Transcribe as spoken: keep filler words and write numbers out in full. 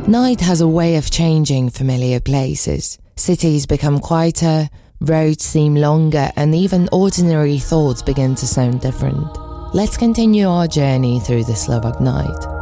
Night has a way of changing familiar places. Cities become quieter, roads seem longer, and even ordinary thoughts begin to sound different. Let's continue our journey through the Slovak night.